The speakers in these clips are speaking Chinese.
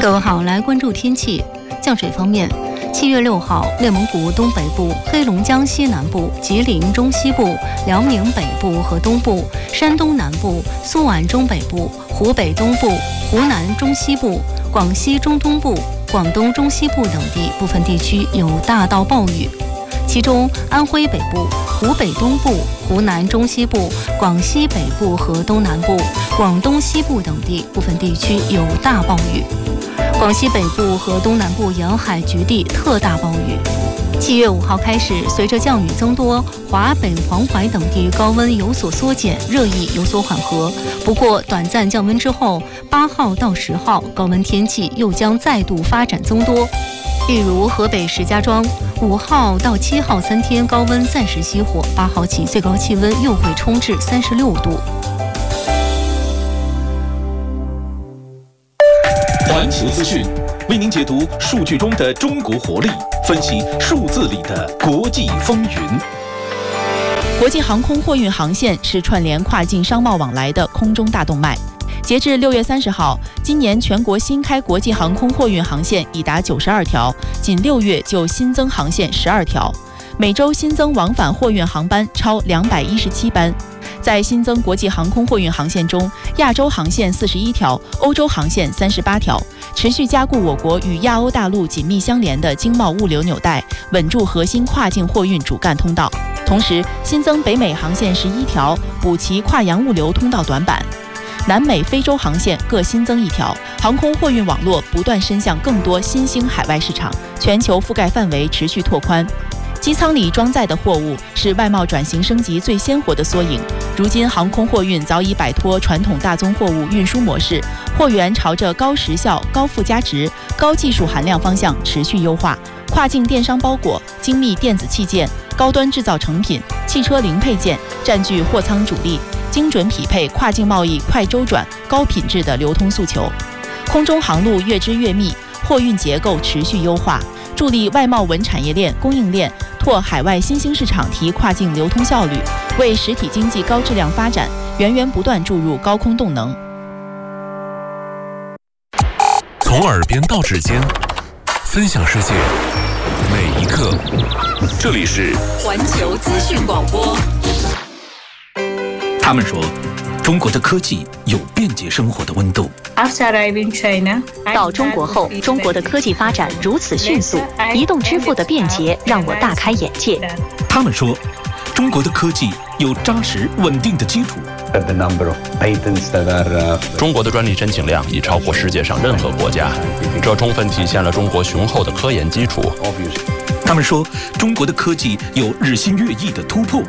各位好，来关注天气。降水方面，7月6号，内蒙古东北部、黑龙江西南部、吉林中西部、辽宁北部和东部、山东南部、苏皖中北部、湖北东部、湖南中西部、广西中东部、广东中西部等地部分地区有大到暴雨，其中安徽北部、湖北东部、湖南中西部、广西北部和东南部、广东西部等地部分地区有大暴雨。广西北部和东南部沿海局地特大暴雨。7月5号开始，随着降雨增多，华北、黄淮等地高温有所缩减，热意有所缓和。不过，短暂降温之后，8号到10号高温天气又将再度发展增多。例如，河北石家庄5号到7号3天高温暂时熄火，8号起最高气温又会冲至36度。 环球资讯为您解读数据中的中国活力，分析数字里的国际风云。 国际航空货运航线是串联跨境商贸往来的空中大动脉。截至6月30号，今年全国新开国际航空货运航线已达92条，仅6月就新增航线12条，每周新增往返货运航班超217班。在新增国际航空货运航线中，亚洲航线41条，欧洲航线38条，持续加固我国与亚欧大陆紧密相连的经贸物流纽带，稳住核心跨境货运主干通道。同时，新增北美航线11条，补齐跨洋物流通道短板。南美、非洲航线各新增1条，航空货运网络不断伸向更多新兴海外市场，全球覆盖范围持续拓宽。机舱里装载的货物是外贸转型升级最鲜活的缩影。如今，航空货运早已摆脱传统大宗货物运输模式，货源朝着高时效、高附加值、高技术含量方向持续优化。跨境电商包裹、精密电子器件、高端制造成品、汽车零配件占据货舱主力，精准匹配跨境贸易快周转、高品质的流通诉求。空中航路越织越密，货运结构持续优化，助力外贸稳产业链、供应链拓海外新兴市场，提跨境流通效率，为实体经济高质量发展源源不断注入高空动能。 从耳边到指尖，分享世界每一刻。这里是环球资讯广播。 他们说，中国的科技有便捷生活的温度。 到中国后，中国的科技发展如此迅速，移动支付的便捷让我大开眼界。 他们说，中国的科技有扎实稳定的基础。 中国的专利申请量已超过世界上任何国家，这充分体现了中国雄厚的科研基础。 他们说，中国的科技有日新月异的突破。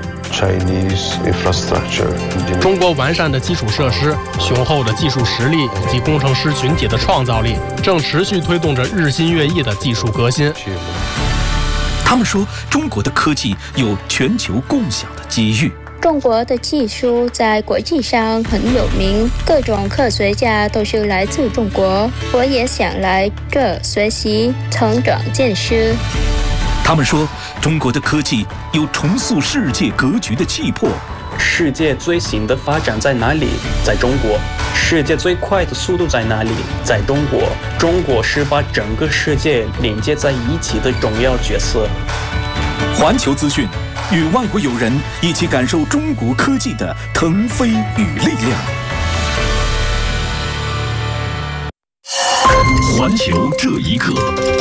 中国完善的基础设施、雄厚的技术实力以及工程师群体的创造力，正持续推动着日新月异的技术革新。 他们说，中国的科技有全球共享的机遇。 中国的技术在国际上很有名，各种科学家都是来自中国，我也想来这学习、成长见识。 他们说，中国的科技有重塑世界格局的气魄。 世界最新的发展在哪里？在中国。世界最快的速度在哪里？在中国。中国是把整个世界连接在一起的重要角色。 环球资讯与外国友人一起感受中国科技的腾飞与力量。环球这一刻。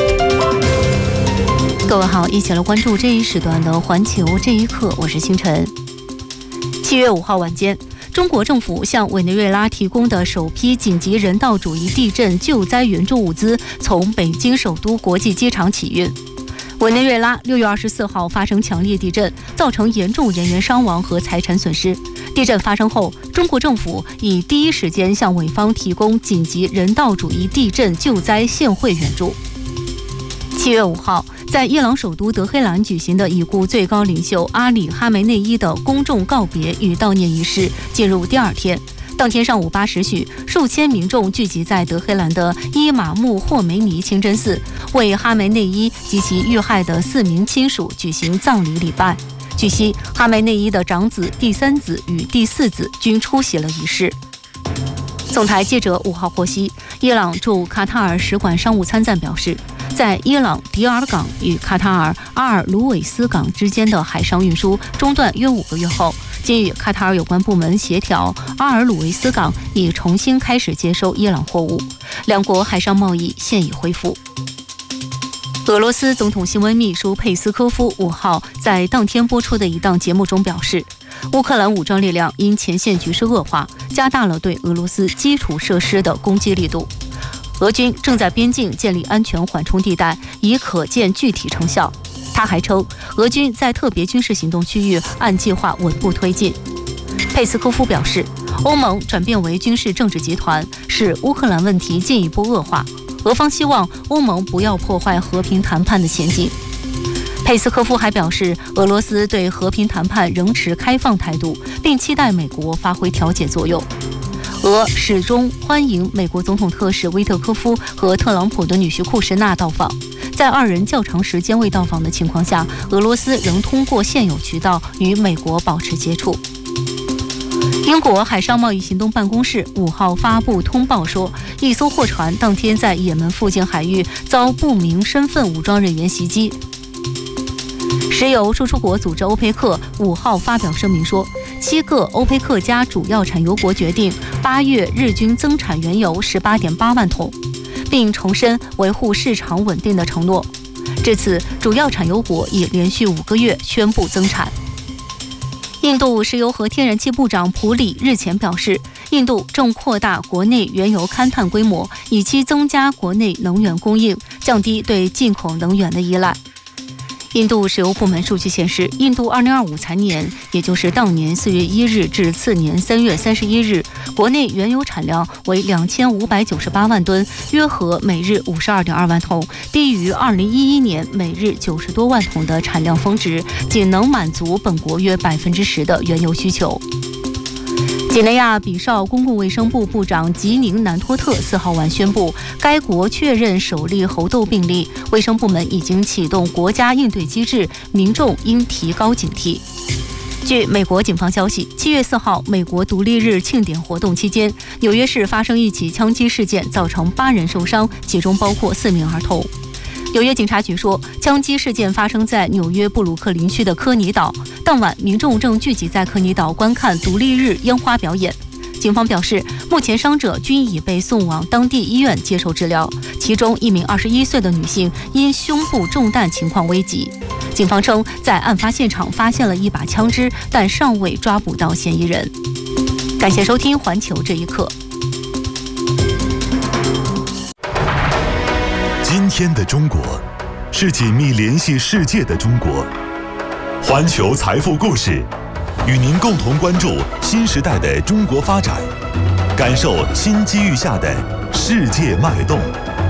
各位好，一起来关注这一时段的环球这一刻，我是星辰。7月5号晚间，中国政府向委内瑞拉提供的首批紧急人道主义地震救灾援助物资从北京首都国际机场起运。委内瑞拉6月24号发生强烈地震，造成严重人员伤亡和财产损失。地震发生后，中国政府已第一时间向委方提供紧急人道主义地震救灾现汇援助。7月5号，在伊朗首都德黑兰举行的已故最高领袖阿里·哈梅内伊的公众告别与悼念仪式进入第2天。当天上午8时许，数千民众聚集在德黑兰的伊玛目霍梅尼清真寺，为哈梅内伊及其遇害的4名亲属举行葬礼礼拜。据悉，哈梅内伊的长子、第3子与第4子均出席了仪式。 总台记者5号获悉，伊朗驻卡塔尔使馆商务参赞表示，在伊朗迪尔港与卡塔尔阿尔鲁韦斯港之间的海上运输中断约5个月后，经与卡塔尔有关部门协调，阿尔鲁韦斯港已重新开始接收伊朗货物，两国海上贸易现已恢复。俄罗斯总统新闻秘书佩斯科夫5号在当天播出的一档节目中表示，乌克兰武装力量因前线局势恶化，加大了对俄罗斯基础设施的攻击力度。俄军正在边境建立安全缓冲地带，已可见具体成效。他还称，俄军在特别军事行动区域按计划稳步推进。佩斯科夫表示，欧盟转变为军事政治集团，使乌克兰问题进一步恶化。俄方希望欧盟不要破坏和平谈判的前景。佩斯科夫还表示，俄罗斯对和平谈判仍持开放态度，并期待美国发挥调解作用。俄始终欢迎美国总统特使威特科夫和特朗普的女婿库什纳到访。在二人较长时间未到访的情况下，俄罗斯仍通过现有渠道与美国保持接触。英国海上贸易行动办公室5号发布通报说，一艘货船当天在也门附近海域遭不明身份武装人员袭击。石油输出国组织欧佩克5号发表声明说，7个欧佩克加主要产油国决定8月日均增产原油18.8万桶，并重申维护市场稳定的承诺。至此，主要产油国已连续5个月宣布增产。印度石油和天然气部长普里日前表示，印度正扩大国内原油勘探规模，以期增加国内能源供应，降低对进口能源的依赖。印度石油部门数据显示，印度2025财年，也就是当年4月1日至次年3月31日，国内原油产量为2598万吨，约合每日52.2万桶，低于2011年每日90多万桶的产量峰值，仅能满足本国约10%的原油需求。几内亚比绍公共卫生部部长吉宁南托特4号晚宣布，该国确认首例猴痘病例，卫生部门已经启动国家应对机制，民众应提高警惕。据美国警方消息，7月4号美国独立日庆典活动期间，纽约市发生一起枪击事件，造成8人受伤，其中包括4名儿童。纽约警察局说，枪击事件发生在纽约布鲁克林区的科尼岛。当晚，民众正聚集在科尼岛观看独立日烟花表演。警方表示，目前伤者均已被送往当地医院接受治疗，其中一名21岁的女性因胸部中弹情况危急。警方称，在案发现场发现了一把枪支，但尚未抓捕到嫌疑人。感谢收听《环球这一刻》。 今天的中国是紧密联系世界的中国。环球财富故事，与您共同关注新时代的中国发展，感受新机遇下的世界脉动。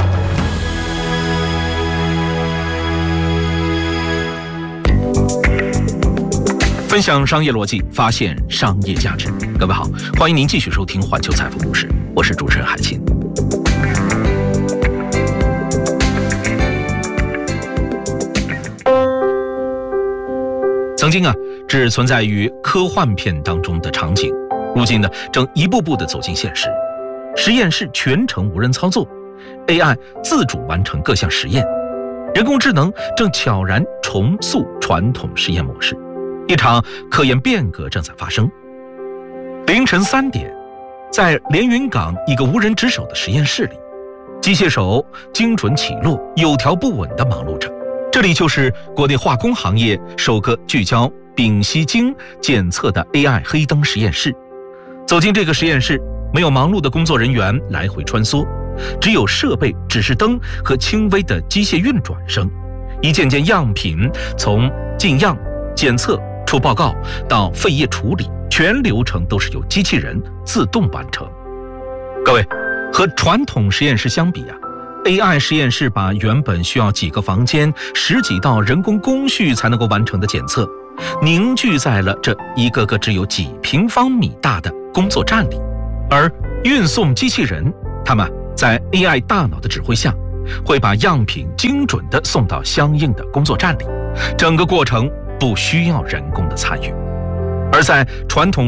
分享商业逻辑，发现商业价值。各位好，欢迎您继续收听环球财富故事，我是主持人海清。曾经只存在于科幻片当中的场景，如今正一步步地走进现实。实验室全程无人操作， AI 自主完成各项实验，人工智能正悄然重塑传统实验模式。一场科研变革正在发生。凌晨3点，在连云港一个无人值守的实验室里，机械手精准起落，有条不紊地忙碌着。这里就是国内化工行业首个聚焦丙烯腈检测的 AI 黑灯实验室。走进这个实验室，没有忙碌的工作人员来回穿梭，只有设备、指示灯和轻微的机械运转声。一件件样品从进样、检测、出报告到废液处理，全流程都是由机器人自动完成。各位，和传统实验室相比AI 实验室把原本需要几个房间、10几道人工工序才能够完成的检测，凝聚在了这一个个只有几平方米大的工作站里。而运送机器人，他们在 AI 大脑的指挥下，会把样品精准地送到相应的工作站里，整个过程不需要人工的参与。而在传统